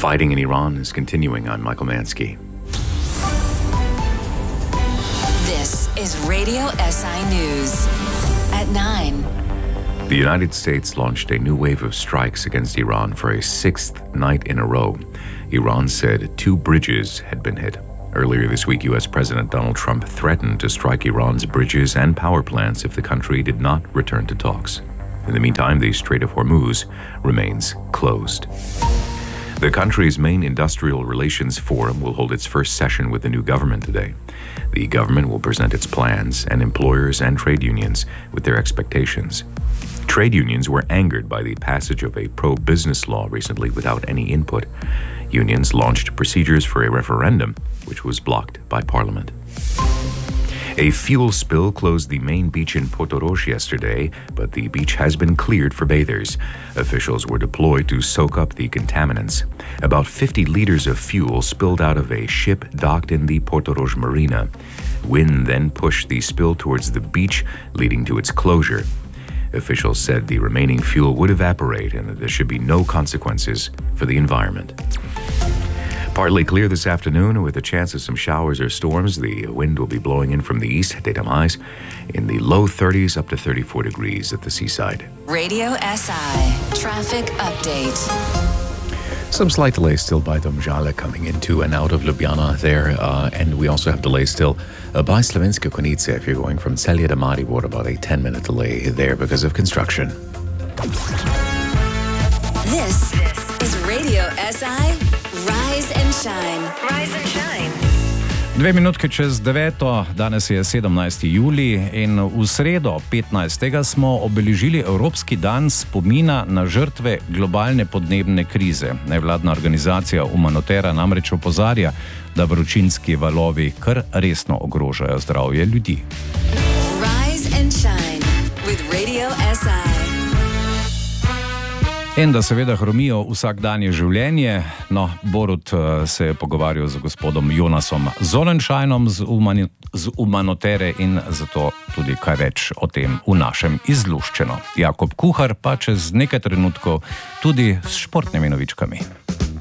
fighting in Iran is continuing. I'm Michael Mansky. This is Radio SI News at 9. The United States launched a new wave of strikes against Iran for a sixth night in a row. Iran said 2 bridges had been hit. Earlier this week, U.S. President Donald Trump threatened to strike Iran's bridges and power plants if the country did not return to talks. In the meantime, the Strait of Hormuz remains closed. The country's main industrial relations forum will hold its first session with the new government today. The government will present its plans and employers and trade unions with their expectations. Trade unions were angered by the passage of a pro-business law recently without any input. Unions launched procedures for a referendum, which was blocked by Parliament. A fuel spill closed the main beach in Portorož yesterday, but the beach has been cleared for bathers. Officials were deployed to soak up the contaminants. About 50 liters of fuel spilled out of a ship docked in the Portorož marina. Wind then pushed the spill towards the beach, leading to its closure. Officials said the remaining fuel would evaporate and that there should be no consequences for the environment. Partly clear this afternoon with a chance of some showers or storms. The wind will be blowing in from the east, daytime highs in the low 30s up to 34 degrees at the seaside. Radio SI Traffic Update. Some slight delays still by Domžale coming into and out of Ljubljana there, and we also have delays still by Slovenske Konjice if you're going from Celje to Maribor, about a 10-minute delay there because of construction. This is Radio SI Rise and Shine. Rise and Shine. 2 minutke čez 9, danes je 17. julij in v sredo 15. smo obeležili Evropski dan spomina na žrtve globalne podnebne krize. Nevladna organizacija Umanotera namreč opozarja, da vročinski valovi kar resno ogrožajo zdravje ljudi. Rise and Shine with Radio SI. In da seveda hromijo vsakdanje življenje. No, Borut se je pogovarjal z gospodom Jonasom Sonnenscheinom z Umanotere in zato tudi kaj več o tem v našem izluščeno. Jakob Kuhar pa čez nekaj trenutkov tudi s športnimi novičkami.